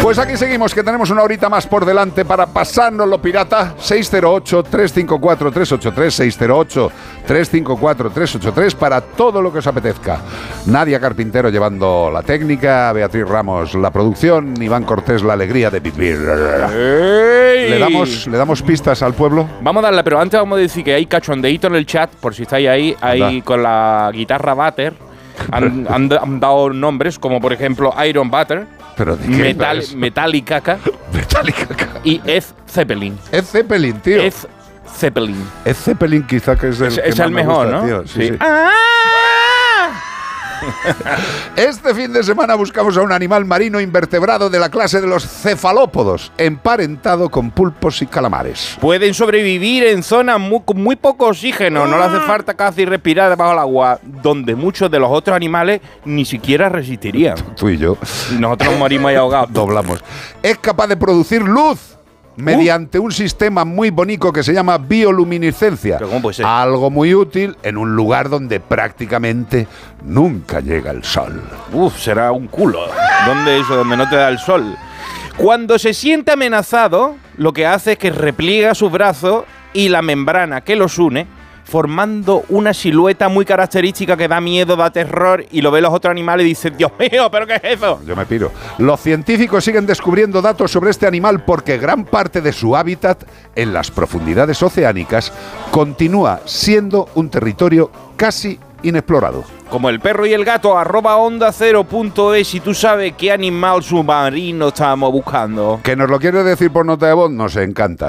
Pues aquí seguimos, que tenemos una horita más por delante para pasárnoslo pirata. 608-354-383, 608-354-383 para todo lo que os apetezca. Nadia Carpintero llevando la técnica, Beatriz Ramos la producción, Iván Cortés la alegría de vivir. ¿Le damos pistas al pueblo? Vamos a darle, pero antes vamos a decir que hay cachondeíto en el chat, por si estáis ahí con la guitarra Butter. Han dado nombres, como por ejemplo Iron Butter, ¿Pero de qué Metallica y Ed Zeppelin. Ed Zeppelin, tío. Ed Zeppelin. Ed Zeppelin quizá que es el que es más el me mejor, gusta, ¿no? tío. Sí. ¡Ah! Este fin de semana buscamos a un animal marino invertebrado de la clase de los cefalópodos, emparentado con pulpos y calamares. Pueden sobrevivir en zonas con muy poco oxígeno, no le hace falta casi respirar debajo del agua, donde muchos de los otros animales ni siquiera resistirían. Tú y yo. Nosotros morimos ahí ahogados. Doblamos. Es capaz de producir luz mediante un sistema muy bonito que se llama bioluminiscencia. ¿Pero cómo puede ser? Algo muy útil en un lugar donde prácticamente nunca llega el sol. Será un culo. ¿Dónde es eso? Donde no te da el sol. Cuando se siente amenazado, lo que hace es que repliega sus brazos y la membrana que los une, formando una silueta muy característica que da miedo, da terror, y lo ven los otros animales y dicen, Dios mío, ¿pero qué es eso? Yo me piro. Los científicos siguen descubriendo datos sobre este animal porque gran parte de su hábitat en las profundidades oceánicas continúa siendo un territorio casi inexplorado. Como el perro y el gato, @onda0.es, si tú sabes qué animal submarino estamos buscando. ¿Que nos lo quieres decir por nota de voz? Nos encanta.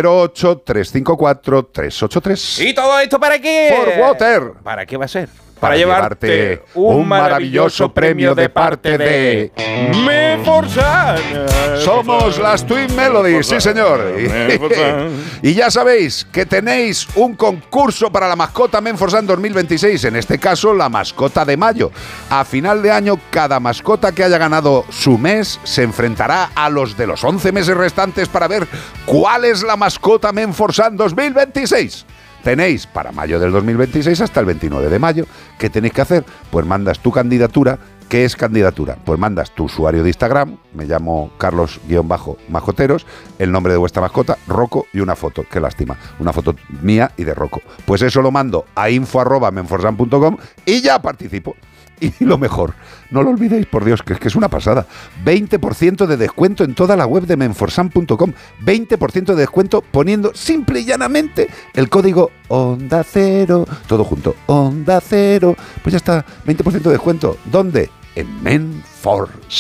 608-354-383. ¿Y todo esto para qué? For water. ¿Para qué va a ser? Para llevarte un maravilloso premio de parte de Menforsan. Somos las Twin Melodies, sí señor. Y ya sabéis que tenéis un concurso para la mascota Menforsan 2026, en este caso la mascota de mayo. A final de año, cada mascota que haya ganado su mes se enfrentará a los de los 11 meses restantes para ver cuál es la mascota Menforsan 2026. Tenéis para mayo del 2026 hasta el 29 de mayo. ¿Qué tenéis que hacer? Pues mandas tu candidatura. ¿Qué es candidatura? Pues mandas tu usuario de Instagram, me llamo Carlos-Majoteros, el nombre de vuestra mascota, Rocco, y una foto, qué lástima, una foto mía y de Rocco. Pues eso lo mando a info@menforsan.com y ya participo. Y lo mejor, no lo olvidéis, por Dios, que es una pasada. 20% de descuento en toda la web de menforsan.com. 20% de descuento poniendo simple y llanamente el código Onda Cero. Todo junto, Onda Cero. Pues ya está, 20% de descuento. ¿Dónde? En Menforsan.